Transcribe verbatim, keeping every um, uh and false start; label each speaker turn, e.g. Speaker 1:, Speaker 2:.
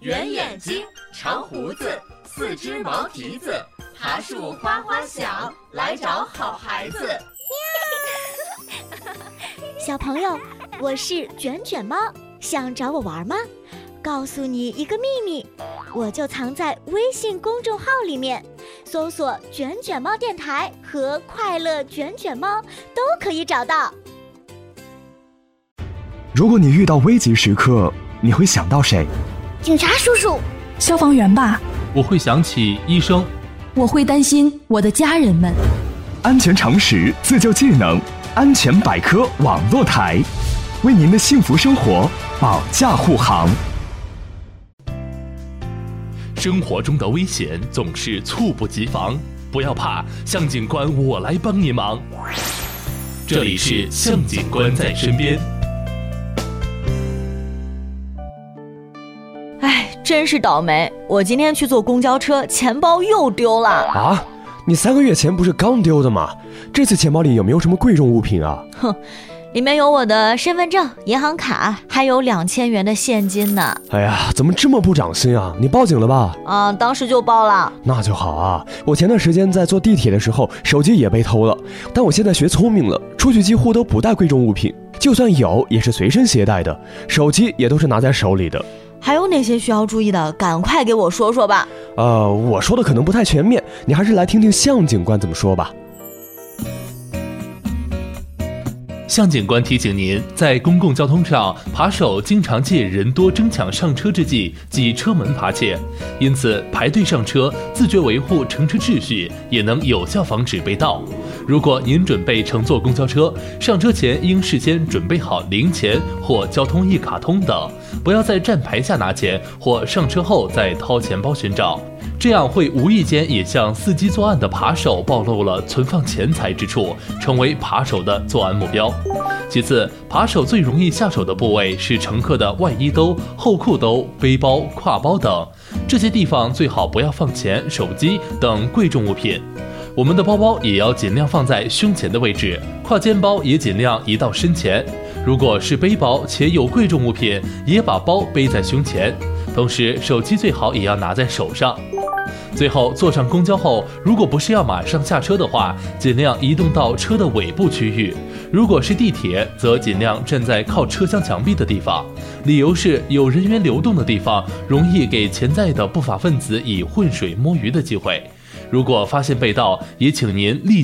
Speaker 1: 圆眼睛，长胡子，四只毛蹄子，爬树哗哗响，来找好孩子。
Speaker 2: 小朋友，我是卷卷猫，想找我玩吗？告诉你一个秘密，我就藏在微信公众号里面，搜索卷卷猫电台和快乐卷卷猫都可以找到。
Speaker 3: 如果你遇到危急时刻，你会想到谁？
Speaker 2: 警察叔叔，
Speaker 4: 消防员吧。
Speaker 5: 我会想起医生。
Speaker 4: 我会担心我的家人们。
Speaker 3: 安全常识，自救技能，安全百科网络台，为您的幸福生活保驾护航。
Speaker 5: 生活中的危险总是猝不及防，不要怕，向警官我来帮你忙。这里是向警官在身边。
Speaker 6: 哎，真是倒霉！我今天去坐公交车，钱包又丢了。
Speaker 7: 啊？你三个月前不是刚丢的吗？这次钱包里有没有什么贵重物品啊？
Speaker 6: 哼，里面有我的身份证、银行卡，还有两千元的现金呢。
Speaker 7: 哎呀，怎么这么不长心啊？你报警了吧？
Speaker 6: 啊，当时就报了。
Speaker 7: 那就好啊。我前段时间在坐地铁的时候，手机也被偷了，但我现在学聪明了，出去几乎都不带贵重物品，就算有也是随身携带的，手机也都是拿在手里的。
Speaker 6: 还有哪些需要注意的？赶快给我说说吧。
Speaker 7: 呃，我说的可能不太全面，你还是来听听向警官怎么说吧。
Speaker 5: 向警官提醒您，在公共交通上，扒手经常借人多争抢上车之际挤车门扒窃，因此排队上车，自觉维护乘车秩序，也能有效防止被盗。如果您准备乘坐公交车，上车前应事先准备好零钱或交通一卡通等，不要在站牌下拿钱或上车后再掏钱包寻找，这样会无意间也向伺机作案的扒手暴露了存放钱财之处，成为扒手的作案目标。其次，扒手最容易下手的部位是乘客的外衣兜、后裤兜、背包、挎包等，这些地方最好不要放钱、手机等贵重物品。我们的包包也要尽量放在胸前的位置，挎肩包也尽量移到身前。如果是背包且有贵重物品，也把包背在胸前，同时手机最好也要拿在手上。最后，坐上公交后，如果不是要马上下车的话，尽量移动到车的尾部区域；如果是地铁，则尽量站在靠车厢墙壁的地方。理由是有人员流动的地方，容易给潜在的不法分子以浑水摸鱼的机会。如果发现被盗，也请您立